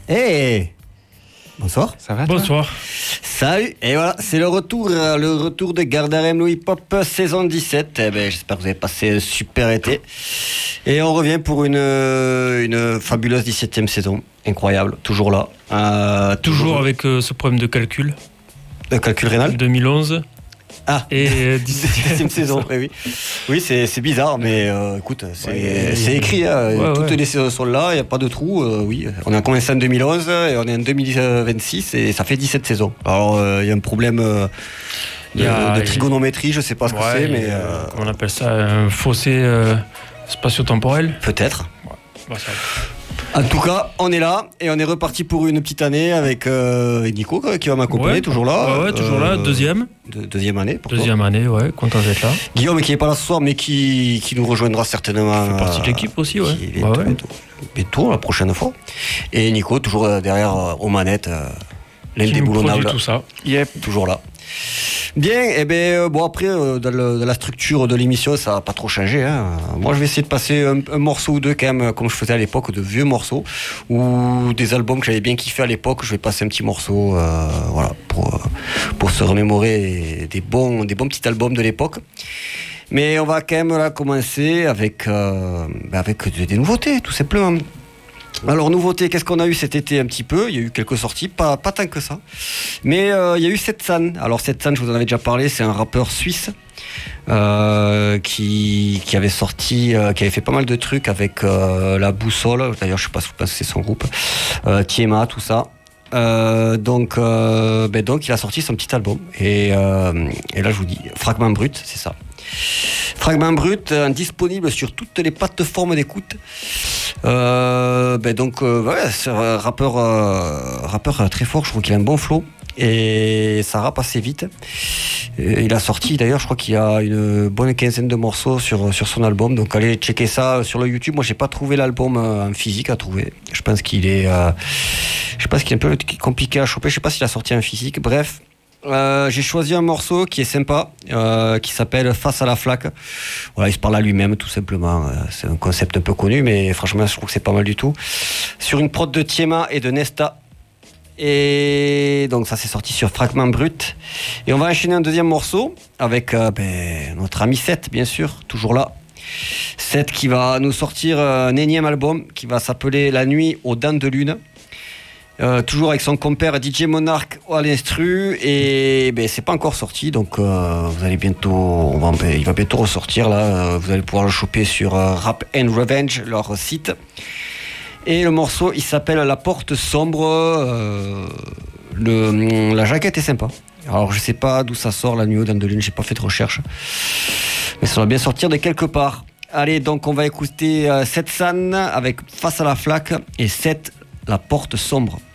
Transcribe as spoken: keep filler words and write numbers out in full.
Hey, bonsoir. Ça va toi? Bonsoir. Salut. Et voilà, c'est le retour, le retour de Gardarem le hip-hop saison dix-sept. Eh ben, j'espère que vous avez passé un super été. Et on revient pour une, une fabuleuse dix-septième saison. Incroyable, toujours là. Euh, toujours, toujours avec euh, ce problème de calcul. De calcul rénal deux mille onze. Ah, et dix-septième saison, oui, oui. Oui, c'est, c'est bizarre, mais euh, écoute, c'est, ouais, c'est écrit, hein, ouais, toutes ouais. les saisons sont là, il n'y a pas de trou, euh, oui. On a commencé en deux mille onze et on est en deux mille vingt-six et ça fait dix-sept saisons. Alors, il euh, y a un problème euh, de, a, de trigonométrie, je ne sais pas ce que ouais, c'est, mais... Euh, comment on appelle ça, un fossé euh, spatio-temporel? Peut-être. Ouais. Bon, ça... En tout cas, on est là et on est reparti pour une petite année avec euh, Nico qui va m'accompagner, ouais, toujours là. Ouais, ouais toujours euh, là, deuxième. De, deuxième année. Pour deuxième toi. année, ouais, content d'être là. Guillaume qui n'est pas là ce soir, mais qui, qui nous rejoindra certainement. Il fait partie de l'équipe aussi, ouais. Bientôt, ouais, ouais. bientôt, bientôt, la prochaine fois. Et Nico, toujours derrière euh, aux manettes, euh, l'indéboulonnable. Tout ça. Yep, toujours là. Bien, et eh bien euh, bon après euh, dans, le, dans la structure de l'émission ça n'a pas trop changé. Hein. Moi je vais essayer de passer un, un morceau ou deux quand même comme je faisais à l'époque, de vieux morceaux ou des albums que j'avais bien kiffé à l'époque. Je vais passer un petit morceau, euh, voilà, pour pour se remémorer des bons des bons petits albums de l'époque. Mais on va quand même là commencer avec euh, avec des nouveautés tout simplement. Alors, nouveauté, qu'est-ce qu'on a eu cet été un petit peu? Il y a eu quelques sorties, pas, pas tant que ça. Mais euh, il y a eu Setsan. Alors, Setsan, je vous en avais déjà parlé, c'est un rappeur suisse euh, qui, qui avait sorti, euh, qui avait fait pas mal de trucs avec euh, La Boussole. D'ailleurs, je sais pas si vous pensez, c'est son groupe. Euh, Tiema, tout ça. Euh, donc, euh, ben donc, il a sorti son petit album. Et, euh, et là, je vous dis, Fragment Brut, c'est ça. Fragment Brut, euh, disponible sur toutes les plateformes d'écoute. Euh, ben donc, euh, ouais, c'est un rappeur, euh, rappeur très fort, je trouve qu'il a un bon flow et ça rappe assez vite. Et il a sorti, d'ailleurs, je crois qu'il y a une bonne quinzaine de morceaux sur, sur son album, donc allez checker ça sur le YouTube. Moi, j'ai pas trouvé l'album en physique à trouver. Je pense qu'il est, euh, je pense qu'il est un peu compliqué à choper. Je sais pas s'il a sorti en physique. Bref. Euh, j'ai choisi un morceau qui est sympa, euh, qui s'appelle Face à la flaque. Voilà, il se parle à lui-même tout simplement. C'est un concept un peu connu, mais franchement, je trouve que c'est pas mal du tout. Sur une prod de Tiema et de Nesta. Et donc ça, c'est sorti sur Fragment Brut. Et on va enchaîner un deuxième morceau avec euh, ben, notre ami Seth, bien sûr, toujours là. Seth qui va nous sortir un énième album qui va s'appeler La nuit aux dents de lune. Euh, toujours avec son compère D J Monarch à l'instru et ben, c'est pas encore sorti donc euh, vous allez bientôt on va, ben, il va bientôt ressortir là, euh, vous allez pouvoir le choper sur euh, Rap and Revenge, leur site, et le morceau il s'appelle La Porte Sombre. euh, le, la jaquette est sympa, alors je sais pas d'où ça sort, La nuit aux dents de lune, j'ai pas fait de recherche mais ça va bien sortir de quelque part. Allez, donc on va écouter euh, Setsan avec Face à la flaque et Seth, La Porte Sombre.